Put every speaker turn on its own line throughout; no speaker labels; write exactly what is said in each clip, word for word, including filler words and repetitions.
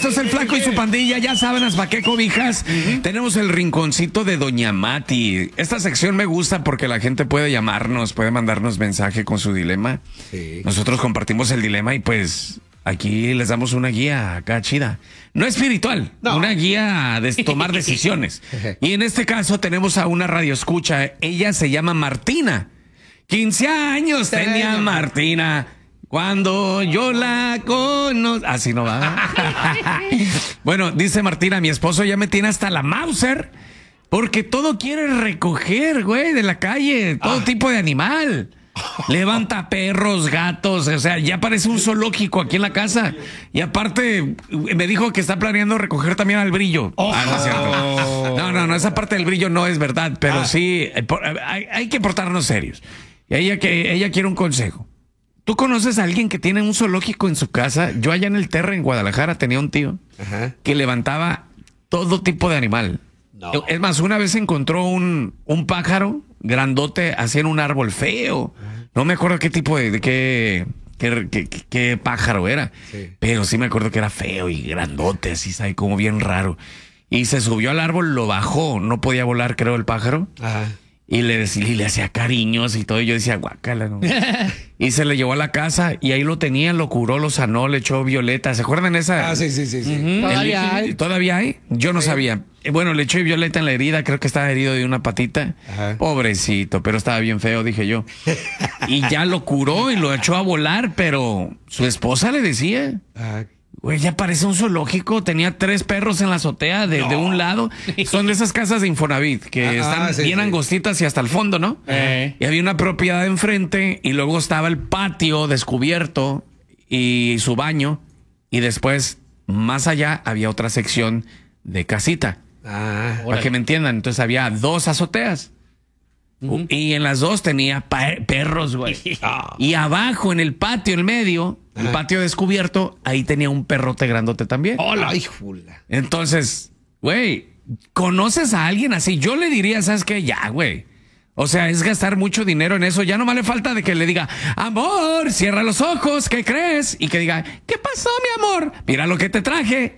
Esto es el Flaco y su pandilla, ya saben, ¿para qué cobijas? Uh-huh. Tenemos el rinconcito de Doña Mati. Esta sección me gusta porque la gente puede llamarnos, puede mandarnos mensaje con su dilema. Sí. Nosotros compartimos el dilema y pues aquí les damos una guía acá chida. No espiritual, no. Una guía de tomar decisiones. Y en este caso tenemos a una radioescucha. Ella se llama Martina. quince años tenía Martina cuando yo la conozco. Así no va. Bueno, dice Martina, mi esposo ya me tiene hasta la Mauser porque todo quiere recoger, güey, de la calle, todo ah. tipo de animal. Levanta perros, gatos, o sea, ya parece un zoológico aquí en la casa. Y aparte, me dijo que está planeando recoger también al brillo. Oh. Ah, no es cierto. No, no, no, esa parte del brillo no es verdad, pero ah. sí, hay, hay que portarnos serios. Y ella, que, ella quiere un consejo. ¿Tú conoces a alguien que tiene un zoológico en su casa? Yo allá en el Terre, en Guadalajara, tenía un tío Ajá. que levantaba todo tipo de animal. No. Es más, una vez encontró un, un pájaro grandote así en un árbol feo. No me acuerdo qué tipo de, de qué, qué, qué, qué pájaro era. Sí. Pero sí me acuerdo que era feo y grandote, así, ¿sabes? Como bien raro. Y se subió al árbol, lo bajó. No podía volar, creo, el pájaro. Ajá. Y le, decía, y le hacía cariños y todo. Y yo decía, guácala, ¿no? Y se le llevó a la casa y ahí lo tenía, lo curó, lo sanó, le echó violeta. ¿Se acuerdan de esa?
Ah, sí, sí, sí. sí.
Uh-huh. ¿Todavía hay? ¿Todavía hay? Yo no sí. sabía. Bueno, le echó violeta en la herida, creo que estaba herido de una patita. Ajá. Pobrecito, pero estaba bien feo, dije yo. Y ya lo curó y lo echó a volar, pero su esposa le decía... Ajá. Güey, ya parece un zoológico. Tenía tres perros en la azotea de, no. de un lado. Son de esas casas de Infonavit que ah, están sí, bien sí. angostitas y hasta el fondo, ¿no? Eh. Y había una propiedad enfrente y luego estaba el patio descubierto y su baño. Y después, más allá, había otra sección de casita. Ah, para que me entiendan. Entonces había dos azoteas. Uh-huh. Y en las dos tenía pa- perros, güey. Oh. Y abajo, en el patio, en medio, Ajá. el patio descubierto, ahí tenía un perrote grandote también.
¡Hola, híjula!
Entonces, güey, ¿conoces a alguien así? Yo le diría, ¿sabes qué? Ya, güey. O sea, es gastar mucho dinero en eso. Ya no le falta de que le diga, amor, cierra los ojos, ¿qué crees? Y que diga, ¿qué pasó, mi amor? Mira lo que te traje.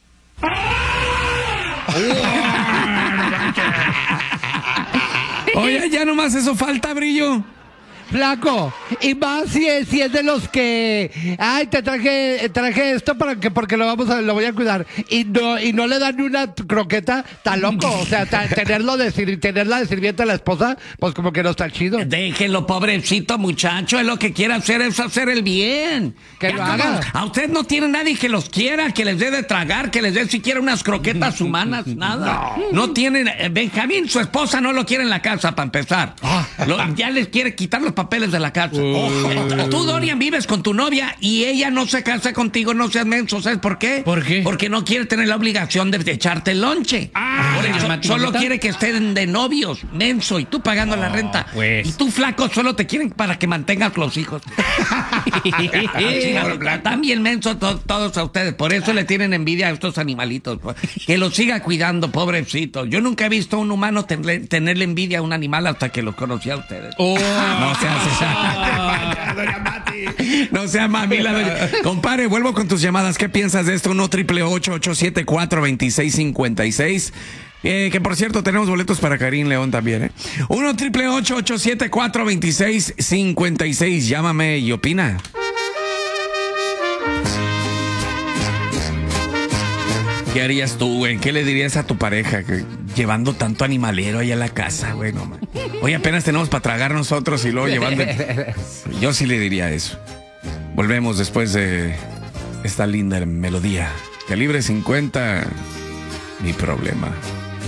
Oye, ya nomás eso falta, Brillo.
Flaco, y más si es, si es de los que, ay, te traje, traje esto para que, porque lo vamos a, lo voy a cuidar, y no, y no le dan ni una croqueta, está loco. O sea, ta, tenerlo de tenerla de sirvienta a la esposa, pues como que no está chido.
Déjenlo, pobrecito muchacho, es lo que quiere hacer, es hacer el bien.
Que ya lo haga.
A usted no tiene nadie que los quiera, que les dé de tragar, que les dé siquiera unas croquetas humanas, nada. No, no tienen, Benjamín, su esposa no lo quiere en la casa, para empezar. Lo, ya les quiere quitar los papeles de la casa. Uh. Tú, Dorian, vives con tu novia y ella no se casa contigo, no seas menso. ¿Sabes por qué?
¿Por qué?
Porque no quiere tener la obligación de echarte el lonche. Ah, por eso, solo quiere que estén de novios, menso, y tú pagando oh, la renta. Pues. Y tú, flaco, solo te quieren para que mantengas los hijos. También menso to, todos a ustedes. Por eso le tienen envidia a estos animalitos. Que los siga cuidando, pobrecitos. Yo nunca he visto a un humano tenerle, tenerle envidia a un animal hasta que los conocí a ustedes. Oh. No se hace. No sea mamila, doña. Compadre, vuelvo con tus llamadas. ¿Qué piensas de esto? uno triple ocho ocho siete cuatro dos seis cinco seis. Eh, que por cierto, tenemos boletos para Karim León también, ¿eh? uno triple ocho ocho siete cuatro dos seis cinco seis. Llámame y opina. ¿Qué harías tú, güey? ¿Qué le dirías a tu pareja que, llevando tanto animalero ahí a la casa, güey? No, man. Hoy apenas tenemos para tragar nosotros y luego llevando... Yo sí le diría eso. Volvemos después de esta linda melodía. Calibre cincuenta, mi problema.